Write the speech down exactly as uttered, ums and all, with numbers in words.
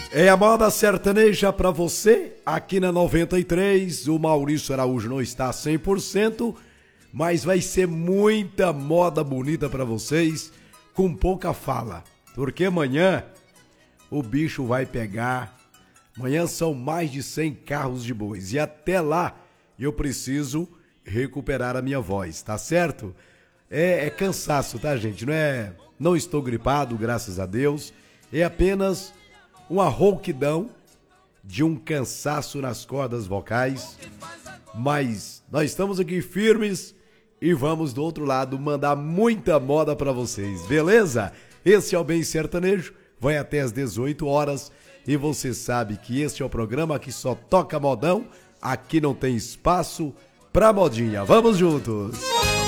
É a moda sertaneja pra você, aqui na noventa e três. O Maurício Araújo não está cem por cento, mas vai ser muita moda bonita pra vocês, com pouca fala. Porque amanhã o bicho vai pegar. Amanhã são mais de cem carros de bois. E até lá eu preciso recuperar a minha voz, tá certo? É, é cansaço, tá, gente? Não é... Não estou gripado, graças a Deus. É apenas uma rouquidão de um cansaço nas cordas vocais. Mas nós estamos aqui firmes e vamos do outro lado mandar muita moda pra vocês, beleza? Esse é o Bem Sertanejo, vai até às dezoito horas e você sabe que este é o programa que só toca modão, aqui não tem espaço pra modinha. Vamos juntos!